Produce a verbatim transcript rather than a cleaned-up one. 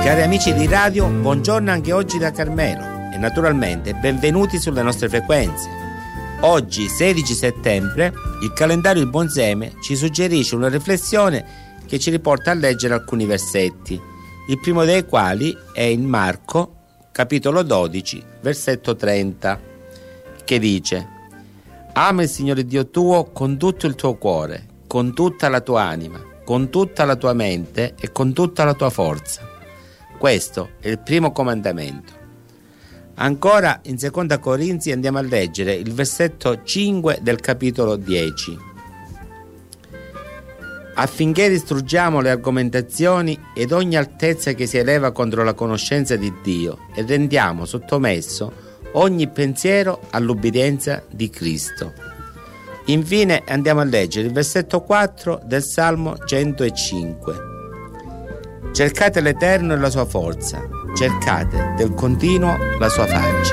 Cari amici di radio, buongiorno anche oggi da Carmelo e naturalmente benvenuti sulle nostre frequenze. Oggi, sedici settembre, il calendario Il Buonseme ci suggerisce una riflessione che ci riporta a leggere alcuni versetti, il primo dei quali è in Marco, capitolo dodici, versetto trenta, che dice: ama il Signore Dio tuo con tutto il tuo cuore, con tutta la tua anima, con tutta la tua mente e con tutta la tua forza. Questo è il primo comandamento. Ancora in seconda Corinzi andiamo a leggere il versetto cinque del capitolo dieci. Affinché distruggiamo le argomentazioni ed ogni altezza che si eleva contro la conoscenza di Dio e rendiamo sottomesso ogni pensiero all'ubbidienza di Cristo. Infine andiamo a leggere il versetto quattro del Salmo centocinque. Cercate l'Eterno e la sua forza, cercate del continuo la sua faccia.